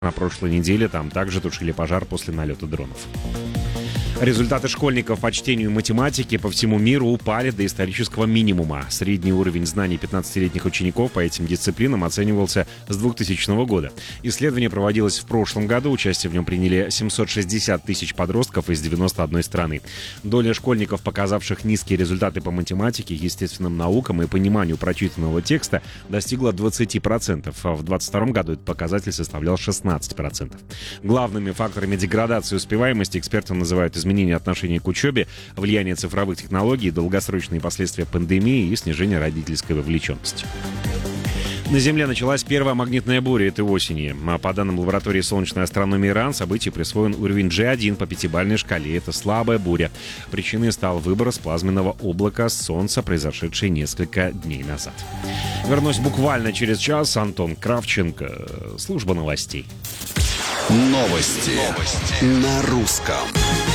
На прошлой неделе там также тушили пожар после налета дронов. Результаты школьников по чтению и математике по всему миру упали до исторического минимума. Средний уровень знаний 15-летних учеников по этим дисциплинам оценивался с 2000 года. Исследование проводилось в прошлом году. Участие в нем приняли 760 тысяч подростков из 91 страны. Доля школьников, показавших низкие результаты по математике, естественным наукам и пониманию прочитанного текста, достигла 20%. А в 2022 году этот показатель составлял 16%. Главными факторами деградации успеваемости эксперты называют изменения отношения к учебе, влияние цифровых технологий, долгосрочные последствия пандемии и снижение родительской вовлеченности. На Земле началась первая магнитная буря этой осени. По данным лаборатории солнечной астрономии РАН, событию присвоен уровень G1 по пятибалльной шкале. Это слабая буря. Причиной стал выброс плазменного облака Солнца, произошедший несколько дней назад. Вернусь буквально через час. Антон Кравченко. Служба новостей. Новости на русском.